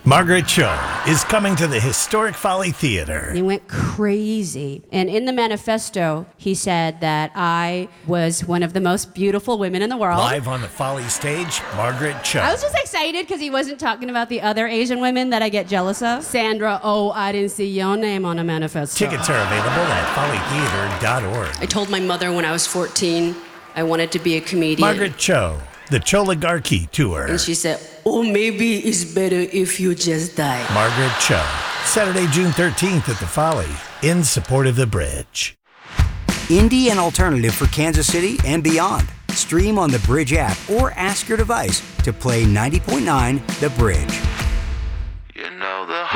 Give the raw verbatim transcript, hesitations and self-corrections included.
Margaret Cho is coming to the historic Folly Theater. He went crazy. And in the manifesto, he said that I was one of the most beautiful women in the world. Live on the Folly stage, Margaret Cho. I was just excited because he wasn't talking about the other Asian women that I get jealous of. Sandra, oh, I didn't see your name on a manifesto. Tickets are available at folly theater dot org. I told my mother when I was fourteen I wanted to be a comedian. Margaret Cho, the Choligarchy Tour. And she said, oh, maybe it's better if you just die. Margaret Cho, Saturday, June thirteenth at the Folly, in support of The Bridge. Indie and alternative for Kansas City and beyond. Stream on the Bridge app or ask your device to play ninety point nine The Bridge.